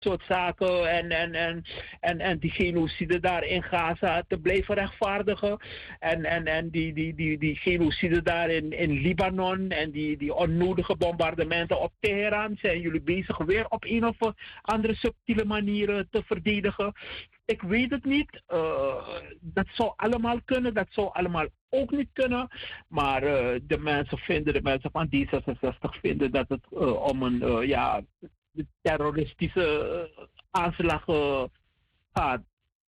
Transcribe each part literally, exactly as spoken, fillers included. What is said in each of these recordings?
soort zaken en, en, en, en, en die genocide daar in Gaza te blijven rechtvaardigen. En, en, en die, die, die, die genocide daar in, in Libanon en die, die onnodige bombardementen op Teheran. Zijn jullie bezig weer op een of andere subtiele manier te verdedigen? Ik weet het niet. Uh, dat zou allemaal kunnen, dat zou allemaal ook niet kunnen. Maar uh, de mensen vinden, de mensen van D zesenzestig vinden dat het uh, om een uh, ja, terroristische uh, aanslag uh, gaat.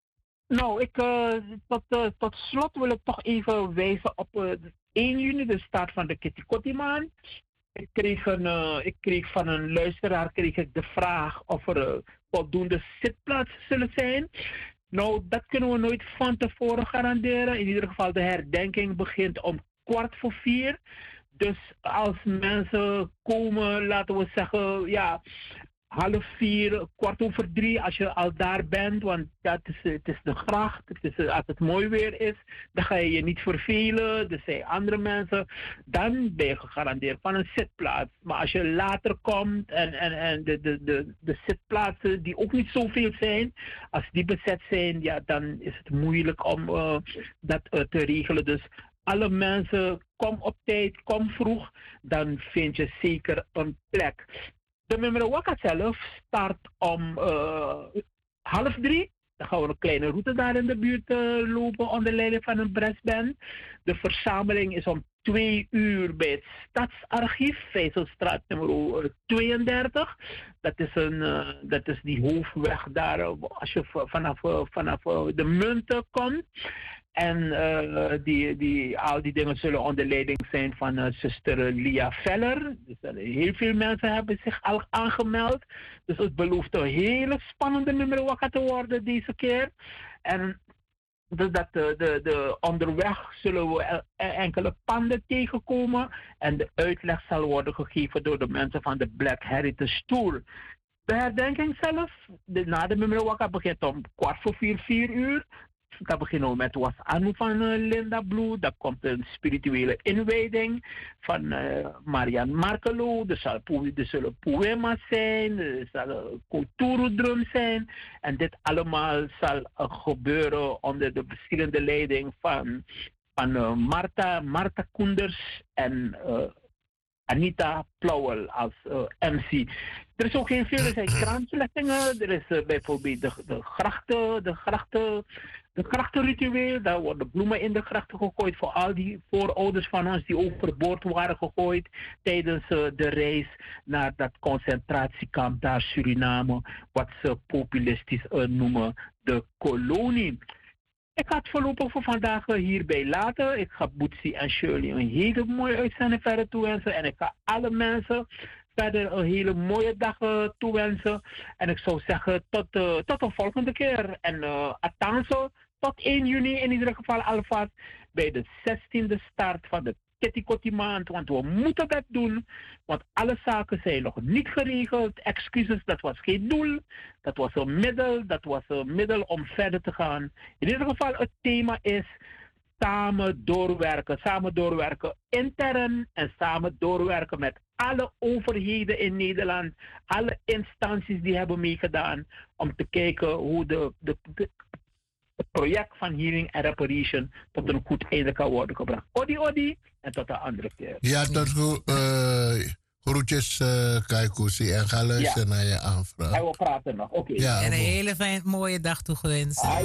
Nou, ik, uh, tot, uh, tot slot wil ik toch even wijzen op uh, één juni, de start van de Kitty Kotimaan. Ik kreeg, een, uh, ik kreeg van een luisteraar kreeg ik de vraag of er uh, voldoende zitplaatsen zullen zijn. Nou, dat kunnen we nooit van tevoren garanderen. In ieder geval, de herdenking begint om kwart voor vier. Dus als mensen komen, laten we zeggen, ja, half vier, kwart over drie, als je al daar bent, want dat is, het is de gracht, het is, als het mooi weer is, dan ga je je niet vervelen, er zijn andere mensen, dan ben je gegarandeerd van een zitplaats. Maar als je later komt en, en, en de, de, de, de zitplaatsen die ook niet zoveel zijn, als die bezet zijn, ja, dan is het moeilijk om uh, dat uh, te regelen. Dus alle mensen, kom op tijd, kom vroeg, dan vind je zeker een plek. De Memrawaka zelf start om uh, half drie. Dan gaan we een kleine route daar in de buurt uh, lopen onder leiding van een brassband. De verzameling is om twee uur bij het Stadsarchief, Vijzelstraat nummer tweeëndertig. Dat is, een, uh, dat is die hoofdweg daar uh, als je vanaf, uh, vanaf uh, de Munten komt. En uh, die, die, al die dingen zullen onder leiding zijn van uh, zuster Lia Veller. Dus, uh, heel veel mensen hebben zich al aangemeld. Dus het belooft een hele spannende nummer wakker te worden deze keer. En dus dat de, de, de onderweg zullen we enkele panden tegenkomen. En de uitleg zal worden gegeven door de mensen van de Black Heritage Tour. De herdenking zelf, de, na de nummer wakker begint om kwart voor vier, vier uur. Dan beginnen we met Was Anu van uh, Linda Blue. Dan komt een spirituele inwijding van uh, Marian Markelo. Er, zal, er zullen poëma's zijn, er zal een cultuurdrum zijn. En dit allemaal zal uh, gebeuren onder de verschillende leiding van, van uh, Marta, Marta Koenders en uh, Anita Plauwel als uh, M C. Er is ook geen veel, er zijn kransleggingen. Er is uh, bijvoorbeeld de, de grachten, de grachten, de grachtenritueel. Daar worden bloemen in de grachten gegooid voor al die voorouders van ons die overboord waren gegooid tijdens uh, de reis naar dat concentratiekamp daar Suriname, wat ze populistisch uh, noemen de kolonie. Ik ga het voorlopig voor vandaag hierbij laten. Ik ga Boetsie en Shirley een hele mooie uitzending verder toewensen. En ik ga alle mensen verder een hele mooie dag uh, toewensen. En ik zou zeggen tot, uh, tot een volgende keer. En uh, attenzo, tot één juni in ieder geval alvast bij de zestiende start van de Kitty Kotti maand. Want we moeten dat doen. Want alle zaken zijn nog niet geregeld. Excuses, dat was geen doel. Dat was een middel. Dat was een middel om verder te gaan. In ieder geval het thema is samen doorwerken. Samen doorwerken intern en samen doorwerken met alle overheden in Nederland. Alle instanties die hebben meegedaan om te kijken hoe de, de, de het project van healing en reparation tot een goed einde kan worden gebracht. Odi, odi, en tot een andere keer. Ja, tot uh, groetjes, uh, Kaikusi, en ga luisteren ja. naar je aanvraag. En we praten nog, oké. Okay. Ja, en een hele fijne, mooie dag toegewenst.